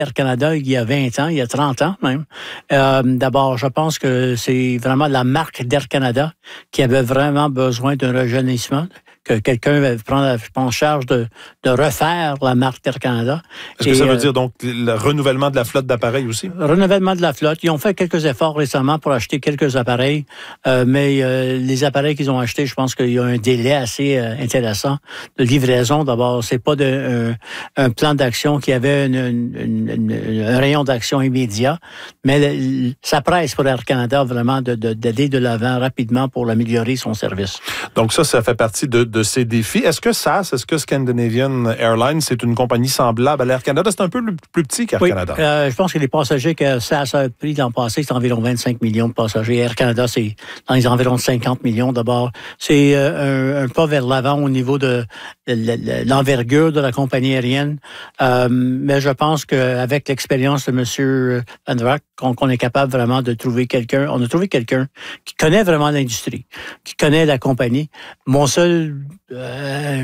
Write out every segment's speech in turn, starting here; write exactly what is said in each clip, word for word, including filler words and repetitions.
Air Canada il y a vingt ans, il y a trente ans même. Euh, d'abord, je pense que c'est vraiment la marque d'Air Canada qui avait vraiment besoin d'un rajeunissement, que quelqu'un va prendre en charge de, de refaire la marque d'Air Canada. Est-ce que Et, ça veut euh, dire donc le renouvellement de la flotte d'appareils aussi? Renouvellement de la flotte. Ils ont fait quelques efforts récemment pour acheter quelques appareils, euh, mais euh, les appareils qu'ils ont achetés, je pense qu'il y a un délai assez euh, intéressant de livraison. D'abord, c'est pas de, un, un plan d'action qui avait une, une, une, une, un rayon d'action immédiat, mais le, ça presse pour Air Canada vraiment de, de, d'aller de l'avant rapidement pour améliorer son service. Donc ça, ça fait partie de, de ces défis. Est-ce que S A S, est-ce que Scandinavian Airlines, c'est une compagnie semblable à l'Air Canada? C'est un peu plus, plus petit qu'Air oui, Canada. Euh, je pense que les passagers que S A S a pris l'an passé, c'est environ vingt-cinq millions de passagers. Air Canada, c'est dans les environs cinquante millions d'abord. C'est euh, un, un pas vers l'avant au niveau de, de, de l'envergure de la compagnie aérienne. Euh, mais je pense qu'avec l'expérience de M. Van der Wagt, qu'on, qu'on est capable vraiment de trouver quelqu'un. On a trouvé quelqu'un qui connaît vraiment l'industrie, qui connaît la compagnie. Mon seul euh,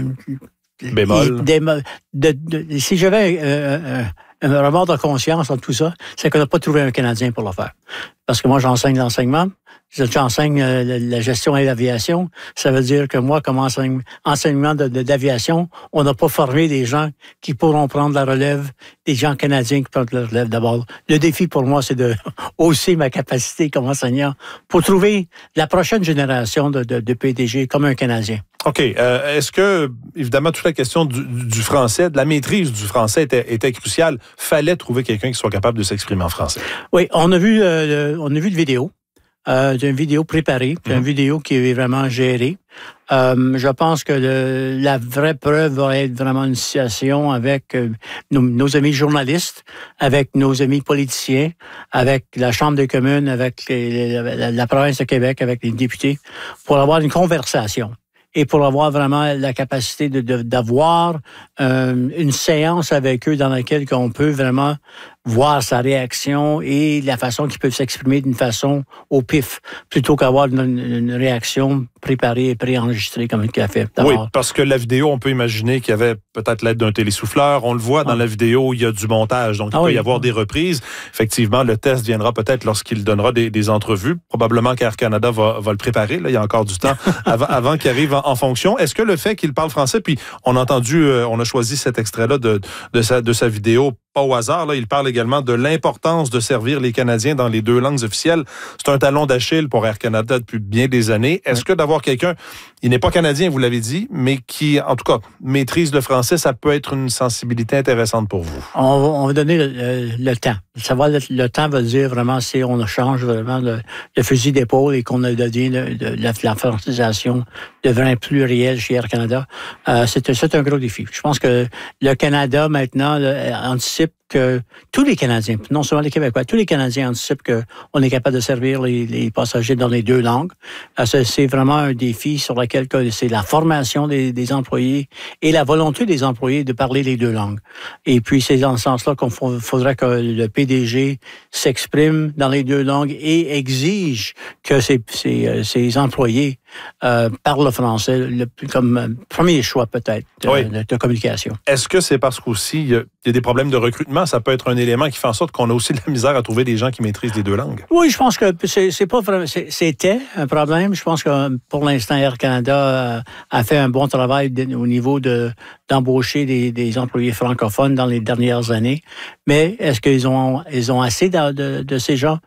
bémol. De, de, de, si j'avais euh, un, un remords de conscience en tout ça, c'est qu'on n'a pas trouvé un Canadien pour le faire. Parce que moi, j'enseigne l'enseignement. J'enseigne euh, la gestion et l'aviation. Ça veut dire que moi, comme enseigne, enseignement de, de, d'aviation, on n'a pas formé des gens qui pourront prendre la relève, des gens canadiens qui prennent la relève d'abord. Le défi pour moi, c'est de hausser ma capacité comme enseignant pour trouver la prochaine génération de, de, de P D G comme un Canadien. OK. Euh, est-ce que, évidemment, toute la question du, du français, de la maîtrise du français était, était cruciale. Fallait trouver quelqu'un qui soit capable de s'exprimer en français. Oui, on a vu, euh, on a vu de vidéos. Euh, d'une vidéo préparée, mmh. une vidéo qui est vraiment gérée. Euh, je pense que le, la vraie preuve va être vraiment une situation avec euh, nos, nos amis journalistes, avec nos amis politiciens, avec la Chambre des communes, avec les, la, la province de Québec, avec les députés, pour avoir une conversation. Et pour avoir vraiment la capacité de, de, d'avoir euh, une séance avec eux dans laquelle on peut vraiment voir sa réaction et la façon qu'ils peuvent s'exprimer d'une façon au pif, plutôt qu'avoir une, une réaction préparée et préenregistrée comme il a fait. Oui, parce que la vidéo, on peut imaginer qu'il y avait peut-être l'aide d'un télésouffleur. On le voit dans ah. la vidéo, il y a du montage, donc il ah peut oui. y avoir des reprises. Effectivement, le test viendra peut-être lorsqu'il donnera des, des entrevues. Probablement qu'Air Canada va, va le préparer. Là, il y a encore du temps avant, avant qu'il arrive en, en fonction. Est-ce que le fait qu'il parle français, puis on a entendu, euh, on a choisi cet extrait-là de, de, sa, de sa vidéo, pas au hasard, là, il parle également de l'importance de servir les Canadiens dans les deux langues officielles. C'est un talon d'Achille pour Air Canada depuis bien des années. Est-ce oui. que d'avoir quelqu'un, il n'est pas canadien, vous l'avez dit, mais qui, en tout cas, maîtrise le français, ça peut être une sensibilité intéressante pour vous? On va, on va donner le, le, le temps. Savoir le, le temps veut dire vraiment si on change vraiment le, le fusil d'épaule et qu'on a donné de, de, de, la francisation devient plus réel chez Air Canada. Euh, c'est, c'est un gros défi. Je pense que le Canada, maintenant, là, anticipe que tous les Canadiens, non seulement les Québécois, tous les Canadiens anticipent qu'on est capable de servir les, les passagers dans les deux langues. C'est, c'est vraiment un défi sur lequel c'est la formation des, des employés et la volonté des employés de parler les deux langues. Et puis, c'est dans ce sens-là qu'il faudrait que le P D G s'exprime dans les deux langues et exige que ses, ses, ses employés euh, parlent le français le, comme premier choix peut-être de, oui. de, de communication. Est-ce que c'est parce qu'aussi il y a, il y a des problèmes de recrutement? Ça peut être un élément qui fait en sorte qu'on a aussi de la misère à trouver des gens qui maîtrisent les deux langues. Oui, je pense que c'est, c'est pas vraiment, c'est, c'était un problème. Je pense que pour l'instant, Air Canada a fait un bon travail de, au niveau de, d'embaucher des, des employés francophones dans les dernières années. Mais est-ce qu'ils ont, ils ont assez de, de, de ces gens?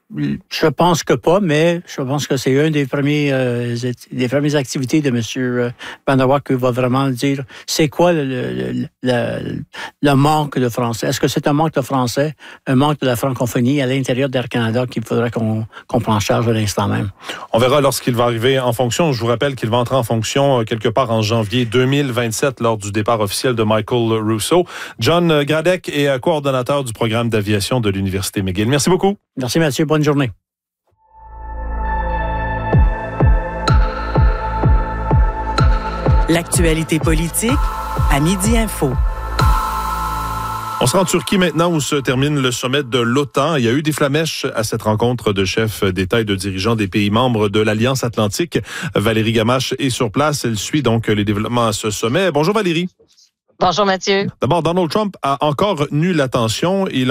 Je pense que pas, mais je pense que c'est une des premiers euh, des premières activités de M. Van der Wagt qui va vraiment dire c'est quoi le, le, le, le manque de français. Est-ce que c'est un manque de français, un manque de la francophonie à l'intérieur d'Air Canada qu'il faudrait qu'on, qu'on prenne en charge à l'instant même? On verra lorsqu'il va arriver en fonction. Je vous rappelle qu'il va entrer en fonction quelque part en janvier deux mille vingt-sept lors du départ officiel de Michael Rousseau. John Gradec est coordonnateur du programme d'aviation de l'Université McGill. Merci beaucoup. Merci Mathieu. Bonne journée. L'actualité politique à Midi Info. On sera en Turquie maintenant où se termine le sommet de l'OTAN. Il y a eu des flamèches à cette rencontre de chefs d'État et de dirigeants des pays membres de l'Alliance Atlantique. Valérie Gamache est sur place. Elle suit donc les développements à ce sommet. Bonjour Valérie. Bonjour Mathieu. D'abord, Donald Trump a encore retenu l'attention. Il